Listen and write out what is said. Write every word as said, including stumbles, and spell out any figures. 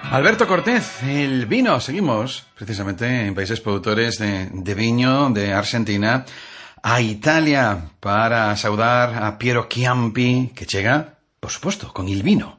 Alberto Cortés, el vino. Seguimos precisamente en países productores de, de viño, de Argentina a Italia, para saudar a Piero Chiampi, que llega, por supuesto, con il vino.